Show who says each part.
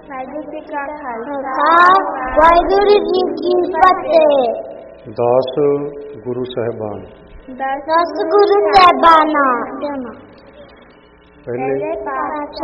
Speaker 1: ਵਾਹਿਗੁਰੂ ਜੀ ਕਾ ਖਾਲਸਾ
Speaker 2: ਵਾਹਿਗੁਰੂ ਜੀ ਕੀ ਫਤਿਹ।
Speaker 3: 10 ਗੁਰੂ ਸਾਹਿਬਾਨ।
Speaker 2: 10 ਗੁਰੂ ਸਾਹਿਬਾਨਾਂ
Speaker 3: ਪਹਿਲੇ
Speaker 1: ਪਾਤਸ਼ਾਹ